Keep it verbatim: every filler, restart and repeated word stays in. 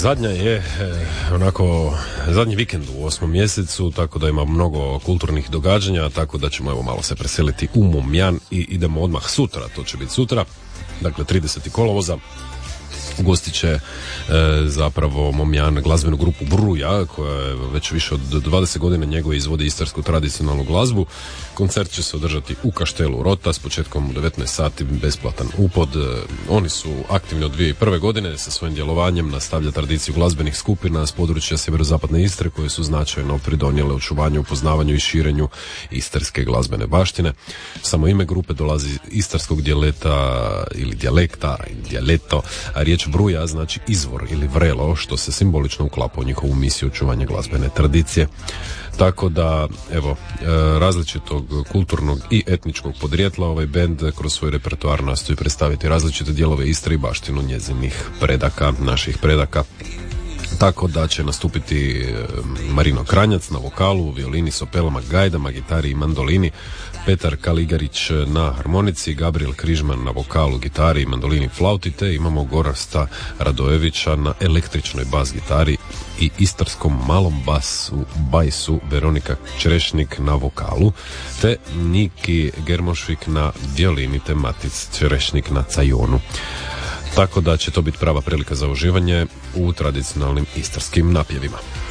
zadnja je e, onako zadnji vikend u osmom mjesecu, tako da ima mnogo kulturnih događanja, tako da ćemo evo malo se preseliti u Momjan i idemo odmah sutra, to će biti sutra, dakle tridesetog kolovoza. Ugostit će e, zapravo Momjan glazbenu grupu Bruja, koja je već više od dvadeset godina njegove izvodi istarsku tradicionalnu glazbu. Koncert će se održati u Kaštelu Rota s početkom u devetnaest sati, besplatan upod. E, oni su aktivni od dvije tisuće prve. godine, sa svojim djelovanjem nastavlja tradiciju glazbenih skupina s područja sjeverozapadne Istre koje su značajno pridonijele očuvanju, upoznavanju i širenju istarske glazbene baštine. Samo ime grupe dolazi iz istarskog dijaleta ili dijalekta, dijaleto, a riječ Bruja znači izvor ili vrelo, što se simbolično uklapa u njihovu misiju očuvanja glazbene tradicije. Tako da, evo, različitog kulturnog i etničkog podrijetla ovaj bend kroz svoj repertoar nastoji predstaviti različite dijelove Istre i baštinu njezinih predaka, naših predaka. Tako da će nastupiti Marino Kranjac na vokalu, violini, sopelama, gajdama, gitari i mandolini, Petar Kaligarić na harmonici, Gabriel Križman na vokalu, gitari i mandolini, flauti, te imamo Gorasta Radojevića na električnoj bas gitari i istarskom malom basu, bajsu, Veronika Čerešnik na vokalu, te Niki Germošvik na violini, te Matic Čerešnik na cajonu. Tako da će to biti prava prilika za uživanje u tradicionalnim istarskim napjevima.